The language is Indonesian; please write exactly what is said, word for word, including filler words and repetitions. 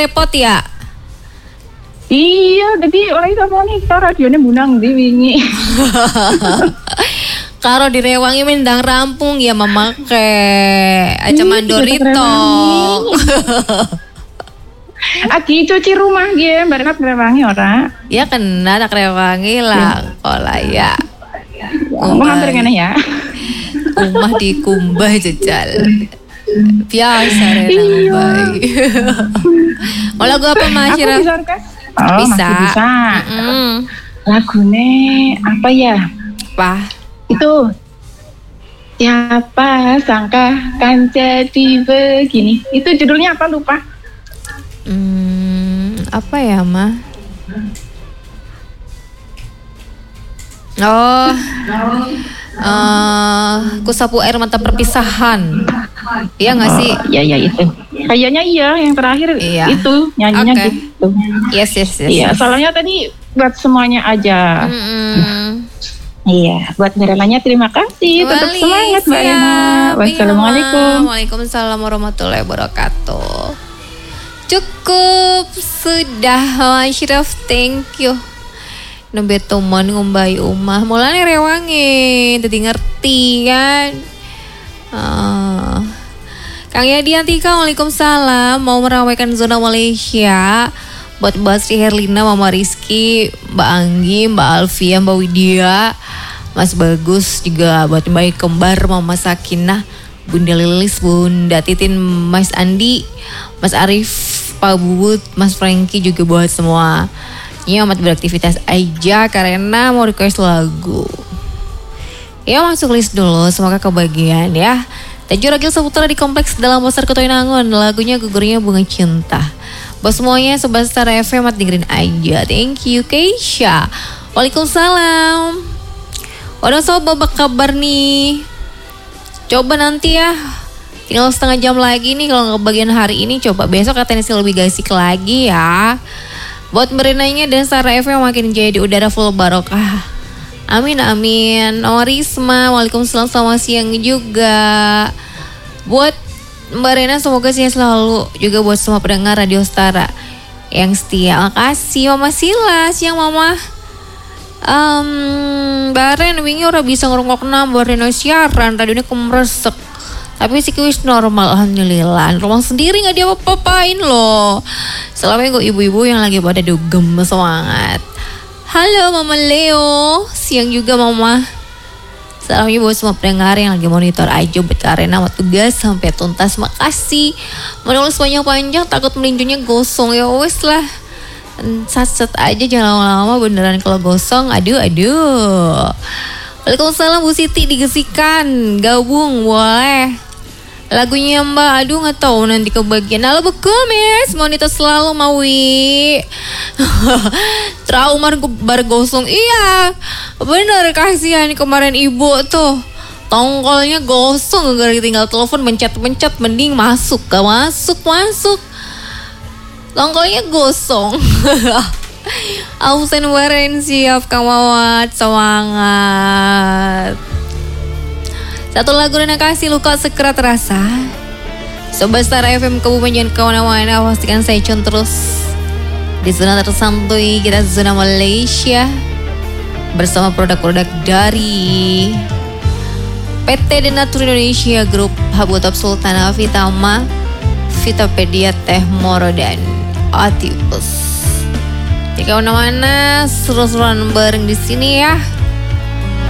repot ya. Iya, jadi orang itu mau nih, radionya bunang di wingi. Karo direwangi mendang rampung ya memake aja mandorito. Aki cuci rumah dia, bareng rewangi ora? Ya kena nak rewangi lah, pola ya. Mau ngambil kene ya. Rumah dikumbah jejal. Biasa renang baik. Mau lagu apa Mas Syirah? Bisa kan? Oh, bisa. Masih bisa. Mm-mm. Lagune apa ya? Apa? Itu siapa sangka kan jadi begini. Itu judulnya apa lupa? Hmm, apa ya Ma? Oh, uh, Kusapu Air Mata Perpisahan. Iya nggak sih? Oh, iya iya itu. Kayaknya iya yang terakhir iya. Itu nyanyinya okay. gitu. Yes yes yes. Iya, yes. soalnya tadi buat semuanya aja. Mm-mm. Iya, buat Nerelanya terima kasih. Tetap semangat Mbak Ena. Wassalamualaikum. Waalaikumsalam warahmatullahi wabarakatuh. Cukup sudah Mas Syirah, thank you. Nembe teman ngombai umah, mulane rewangi, jadi ngerti kan. Uh, Kang Yadiantika, waalaikumsalam. Mau meramaikan zona Malaysia buat Mbak Sri Herlina, Mama Rizky, Mbak Anggi, Mbak Alfia, Mbak Widya, Mas Bagus, juga buat Mbak Kembar, Mama Sakinah, Bunda Lilis, Bunda Titin, Mas Andi, Mas Arif, Pak Bubut, Mas Franky, juga buat semua ya amat beraktivitas aja karena mau request lagu. Ya masuk list dulu, semoga kebagian ya. Tejo Ragil Saputra di Kompleks Dalam Besar Kotoinangun, lagunya Gugurnya Bunga Cinta. Buat semuanya Sobat Star F M dengerin aja. Thank you Keisha. Waalaikumsalam. Waduh sob, apa kabar nih? Coba nanti ya, tinggal setengah jam lagi nih kalau kebagian hari ini. Coba besok katanya sih lebih gasik lagi ya. Buat berenanya dan Star F M makin jadi udara full barokah. Amin amin. Oh Risma, waalaikumsalam, selamat siang juga. Buat Mbak Rena semoga sehat selalu. Juga buat semua pendengar Radio Stara yang setia. Makasih Mama Sila, siang Mama. Um, Mbak Ren wingi ora bisa ngrungokna Mbak Rena siaran, radionya kemresek. Tapi si kuis normal, alhamdulillah. Rumah sendiri nggak dia apa-apain loh. Selama gue ibu-ibu yang lagi pada dugem semangat. Halo Mama Leo, siang juga Mama. Salamnya buat semua pendengar yang lagi monitor aja buat Karena waktu tugas sampai tuntas. Makasih. Menulis panjang-panjang takut melinjunya gosong ya wes lah. Sat-sat aja jangan lama-lama beneran kalau gosong. Aduh aduh. Waalaikumsalam Bu Siti digesikan gabung boleh. Lagunya Mbak, aduh nggak tahu nanti kebagian. Halo Bu Kumis, monita selalu mawi. Trauma bar gosong. Iya, bener kasihan kemarin ibu tuh. Tongkolnya gosong gara-gara tinggal telepon mencet-mencet mending masuk. Gak masuk, masuk. Tongkolnya gosong. Ausen waren siap Kang Mawat, semangat. Satu lagu dan kasih luka segera terasa. Sobat Star F M Kebumen kawan-kawan, pastikan saya cun terus di zona tersantuy kita, zona Malaysia, bersama produk-produk dari P T Denatur Indonesia Group, Habutop Sultana, Vitama, Vitapedia, Teh Moro dan Atipus. Jika mana-mana seru-seruan bareng di sini ya.